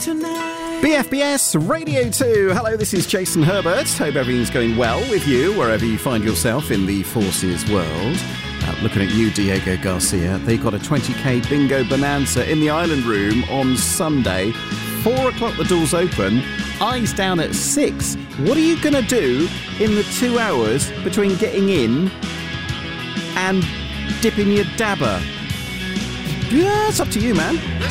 BFBS Radio 2. Hello, this is Jason Herbert. Hope everything's going well with you, wherever you find yourself in the forces world. Looking at you, Diego Garcia. They've got a 20k bingo bonanza in the Island Room on Sunday. 4 o'clock the doors open. Eyes down at 6. What are you going to do in the 2 hours between getting in and dipping your dabber? Yeah, it's up to you, man.